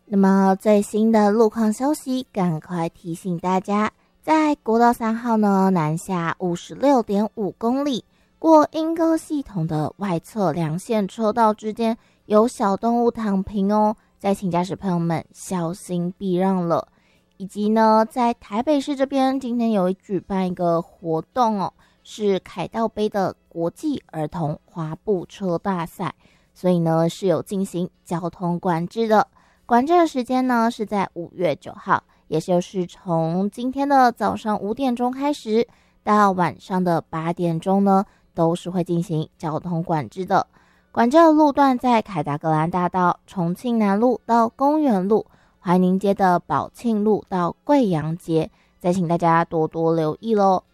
那么最新的路况消息，赶快提醒大家，在国道3号呢，南下56.5公里，过莺歌系统的外侧两线车道之间有小动物躺平哦，再请驾驶朋友们小心避让了。以及呢，在台北市这边，今天有举办一个活动哦，是凯道杯的国际儿童滑步车大赛，所以呢是有进行交通管制的。管制的时间呢是在5月9号，也就是从今天的早上5点钟开始，到晚上的8点钟呢，都是会进行交通管制的。管制的路段在凯达格兰大道、重庆南路到公园路、怀宁街的宝庆路到贵阳街，再请大家多多留意咯。